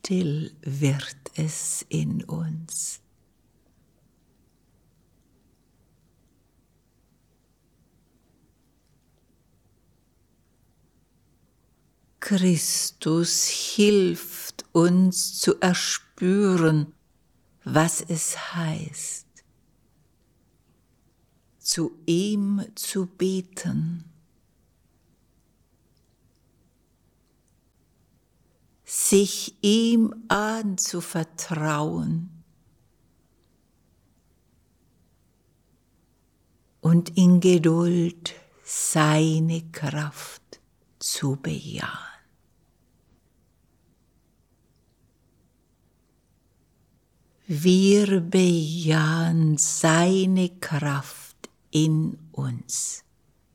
still wird es in uns. Christus hilft uns zu erspüren, was es heißt, zu ihm zu beten, sich ihm anzuvertrauen und in Geduld seine Kraft zu bejahen. Wir bejahen seine Kraft in uns.